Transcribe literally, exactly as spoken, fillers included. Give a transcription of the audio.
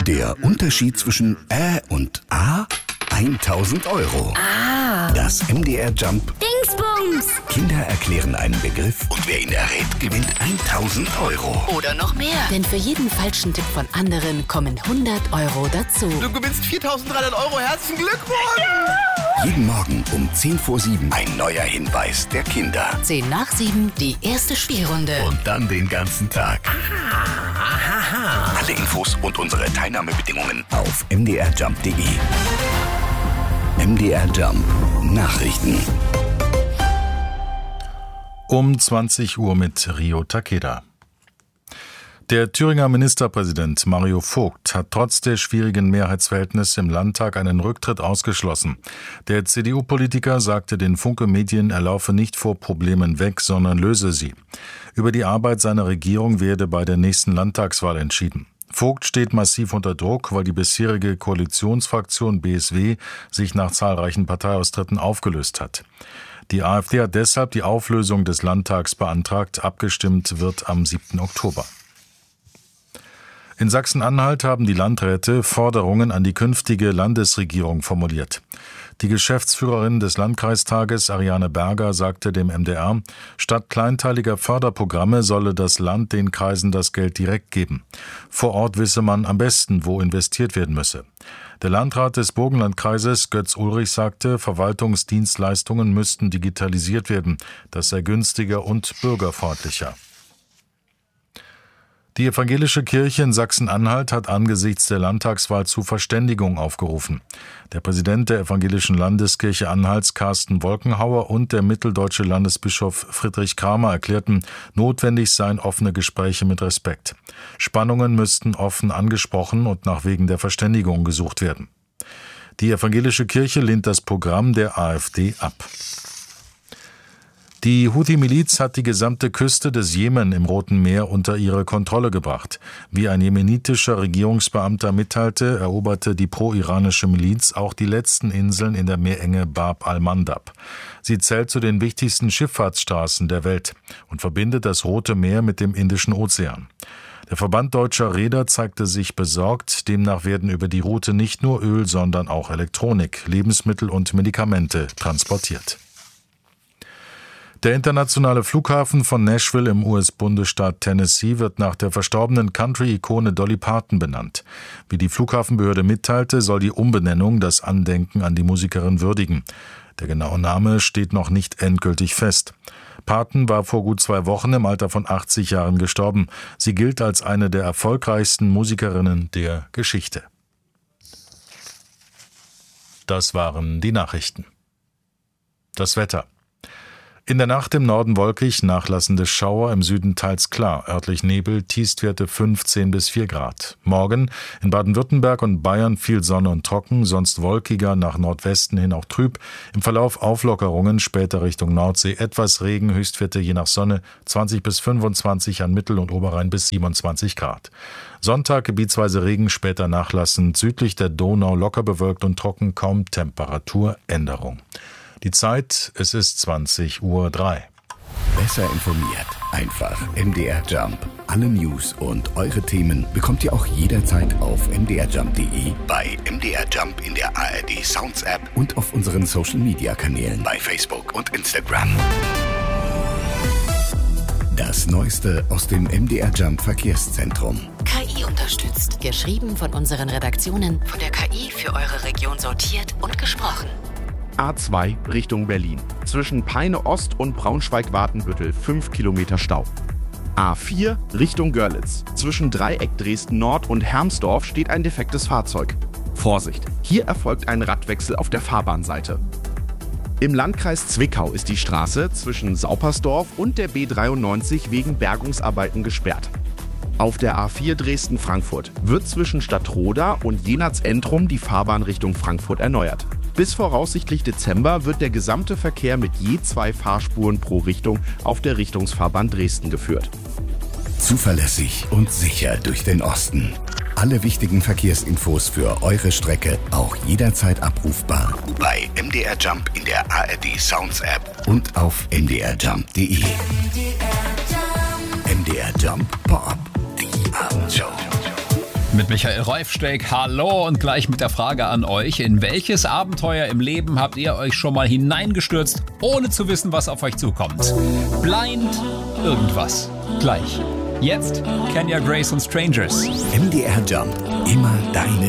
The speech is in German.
Der Unterschied zwischen Ä und A? tausend Euro. Ah. Das M D R Jump. Dingsbums. Kinder erklären einen Begriff und wer ihn errät, gewinnt tausend Euro. Oder noch mehr. Denn für jeden falschen Tipp von anderen kommen hundert Euro dazu. Du gewinnst viertausenddreihundert Euro. Herzlichen Glückwunsch. Ja. Jeden Morgen um zehn vor sieben ein neuer Hinweis der Kinder. zehn nach sieben die erste Spielrunde. Und dann den ganzen Tag. Aha. Alle Infos und unsere Teilnahmebedingungen auf m d r jump punkt d e. M D R Jump Nachrichten. Um zwanzig Uhr mit Rio Takeda. Der Thüringer Ministerpräsident Mario Vogt hat trotz der schwierigen Mehrheitsverhältnisse im Landtag einen Rücktritt ausgeschlossen. Der C D U-Politiker sagte den Funke Medien, er laufe nicht vor Problemen weg, sondern löse sie. Über die Arbeit seiner Regierung werde bei der nächsten Landtagswahl entschieden. Vogt steht massiv unter Druck, weil die bisherige Koalitionsfraktion B S W sich nach zahlreichen Parteiaustritten aufgelöst hat. Die AfD hat deshalb die Auflösung des Landtags beantragt. Abgestimmt wird am siebten Oktober. In Sachsen-Anhalt haben die Landräte Forderungen an die künftige Landesregierung formuliert. Die Geschäftsführerin des Landkreistages, Ariane Berger, sagte dem M D R, statt kleinteiliger Förderprogramme solle das Land den Kreisen das Geld direkt geben. Vor Ort wisse man am besten, wo investiert werden müsse. Der Landrat des Burgenlandkreises, Götz Ulrich, sagte, Verwaltungsdienstleistungen müssten digitalisiert werden. Das sei günstiger und bürgerfreundlicher. Die evangelische Kirche in Sachsen-Anhalt hat angesichts der Landtagswahl zu Verständigung aufgerufen. Der Präsident der evangelischen Landeskirche Anhalts, Carsten Wolkenhauer, und der mitteldeutsche Landesbischof Friedrich Kramer erklärten, notwendig seien offene Gespräche mit Respekt. Spannungen müssten offen angesprochen und nach Wegen der Verständigung gesucht werden. Die evangelische Kirche lehnt das Programm der AfD ab. Die Houthi-Miliz hat die gesamte Küste des Jemen im Roten Meer unter ihre Kontrolle gebracht. Wie ein jemenitischer Regierungsbeamter mitteilte, eroberte die pro-iranische Miliz auch die letzten Inseln in der Meerenge Bab al-Mandab. Sie zählt zu den wichtigsten Schifffahrtsstraßen der Welt und verbindet das Rote Meer mit dem Indischen Ozean. Der Verband Deutscher Reeder zeigte sich besorgt. Demnach werden über die Route nicht nur Öl, sondern auch Elektronik, Lebensmittel und Medikamente transportiert. Der internationale Flughafen von Nashville im U S-Bundesstaat Tennessee wird nach der verstorbenen Country-Ikone Dolly Parton benannt. Wie die Flughafenbehörde mitteilte, soll die Umbenennung das Andenken an die Musikerin würdigen. Der genaue Name steht noch nicht endgültig fest. Parton war vor gut zwei Wochen im Alter von achtzig Jahren gestorben. Sie gilt als eine der erfolgreichsten Musikerinnen der Geschichte. Das waren die Nachrichten. Das Wetter. In der Nacht im Norden wolkig, nachlassende Schauer, im Süden teils klar, örtlich Nebel, Tiefstwerte fünfzehn bis vier Grad. Morgen in Baden-Württemberg und Bayern viel Sonne und trocken, sonst wolkiger, nach Nordwesten hin auch trüb. Im Verlauf Auflockerungen, später Richtung Nordsee, etwas Regen, Höchstwerte je nach Sonne zwanzig bis fünfundzwanzig, an Mittel- und Oberrhein bis siebenundzwanzig Grad. Sonntag gebietsweise Regen, später nachlassend, südlich der Donau locker bewölkt und trocken, kaum Temperaturänderung. Die Zeit, es ist zwanzig Uhr drei. Besser informiert, einfach M D R Jump. Alle News und eure Themen bekommt ihr auch jederzeit auf m d r jump punkt d e, bei M D R Jump in der A R D Sounds App und auf unseren Social Media Kanälen bei Facebook und Instagram. Das Neueste aus dem M D R Jump Verkehrszentrum. K I unterstützt. Geschrieben von unseren Redaktionen, von der K I für eure Region sortiert und gesprochen. A zwei Richtung Berlin. Zwischen Peine Ost und Braunschweig-Watenbüttel fünf Kilometer Stau. A vier Richtung Görlitz. Zwischen Dreieck Dresden Nord und Hermsdorf steht ein defektes Fahrzeug. Vorsicht, hier erfolgt ein Radwechsel auf der Fahrbahnseite. Im Landkreis Zwickau ist die Straße zwischen Saupersdorf und der B dreiundneunzig wegen Bergungsarbeiten gesperrt. Auf der A vier Dresden-Frankfurt wird zwischen Stadtroda und Jenatz-Entrum die Fahrbahn Richtung Frankfurt erneuert. Bis voraussichtlich Dezember wird der gesamte Verkehr mit je zwei Fahrspuren pro Richtung auf der Richtungsfahrbahn Dresden geführt. Zuverlässig und sicher durch den Osten. Alle wichtigen Verkehrsinfos für eure Strecke auch jederzeit abrufbar bei M D R Jump in der A R D Sounds App und auf m d r jump punkt d e. M D R Jump Pop-up, die Abendshow. Mit Michael Reufsteck, hallo und gleich mit der Frage an euch. In welches Abenteuer im Leben habt ihr euch schon mal hineingestürzt, ohne zu wissen, was auf euch zukommt? Blind irgendwas. Gleich. Jetzt Kenya Grace und Strangers. M D R Jump. Immer deine